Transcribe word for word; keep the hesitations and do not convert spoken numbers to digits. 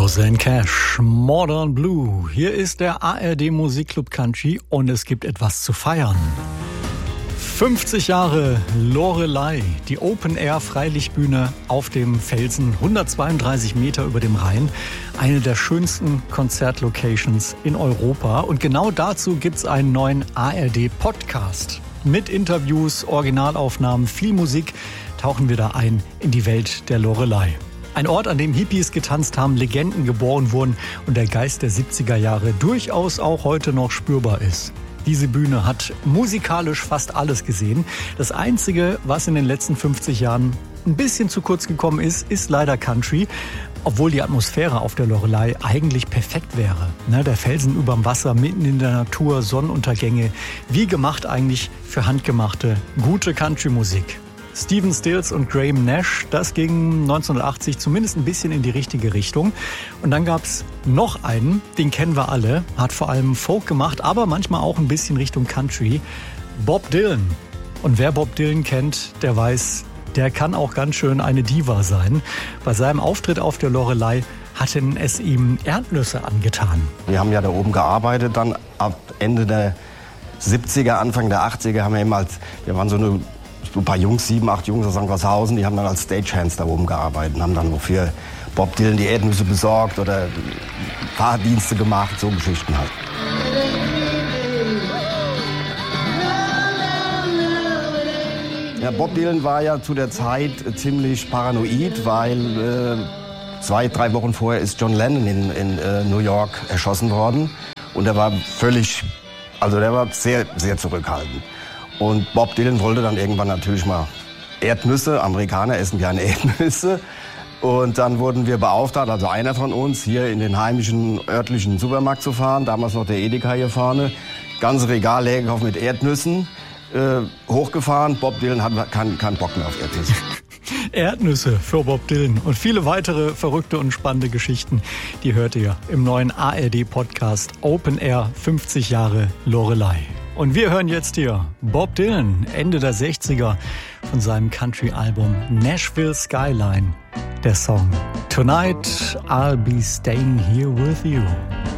Rosanne Cash, Modern Blue. Hier ist der A R D Musikclub Country und es gibt etwas zu feiern. fünfzig Jahre Loreley, die Open-Air-Freilichtbühne auf dem Felsen, hundertzweiunddreißig Meter über dem Rhein. Eine der schönsten Konzertlocations in Europa. Und genau dazu gibt's einen neuen A R D-Podcast. Mit Interviews, Originalaufnahmen, viel Musik tauchen wir da ein in die Welt der Loreley. Ein Ort, an dem Hippies getanzt haben, Legenden geboren wurden und der Geist der siebziger Jahre durchaus auch heute noch spürbar ist. Diese Bühne hat musikalisch fast alles gesehen. Das Einzige, was in den letzten fünfzig Jahren ein bisschen zu kurz gekommen ist, ist leider Country. Obwohl die Atmosphäre auf der Loreley eigentlich perfekt wäre. Ne, der Felsen überm Wasser, mitten in der Natur, Sonnenuntergänge. Wie gemacht eigentlich für handgemachte, gute Country-Musik. Stephen Stills und Graham Nash, das ging neunzehnhundertachtzig zumindest ein bisschen in die richtige Richtung. Und dann gab's noch einen, den kennen wir alle, hat vor allem Folk gemacht, aber manchmal auch ein bisschen Richtung Country. Bob Dylan. Und wer Bob Dylan kennt, der weiß, der kann auch ganz schön eine Diva sein. Bei seinem Auftritt auf der Loreley hatten es ihm Erdnüsse angetan. Wir haben ja da oben gearbeitet, dann ab Ende der siebziger, Anfang der achtziger haben wir eben als, wir waren so eine so ein paar Jungs, sieben, acht Jungs aus Sankt Walshausen, die haben dann als Stagehands da oben gearbeitet und haben dann wofür Bob Dylan die Erdnüsse besorgt oder Fahrdienste gemacht, so Geschichten halt. Ja, Bob Dylan war ja zu der Zeit ziemlich paranoid, weil äh, zwei, drei Wochen vorher ist John Lennon in, in äh, New York erschossen worden und er war völlig, also der war sehr, sehr zurückhaltend. Und Bob Dylan wollte dann irgendwann natürlich mal Erdnüsse. Amerikaner essen gerne Erdnüsse. Und dann wurden wir beauftragt, also einer von uns, hier in den heimischen örtlichen Supermarkt zu fahren. Damals noch der Edeka hier vorne. Ganze Regal leer gekauft mit Erdnüssen. Äh, hochgefahren. Bob Dylan hat keinen kein Bock mehr auf Erdnüsse. Erdnüsse für Bob Dylan und viele weitere verrückte und spannende Geschichten, die hört ihr im neuen A R D-Podcast Open Air fünfzig Jahre Loreley. Und wir hören jetzt hier Bob Dylan, Ende der sechziger, von seinem Country-Album Nashville Skyline. Der Song Tonight I'll Be Staying Here With You.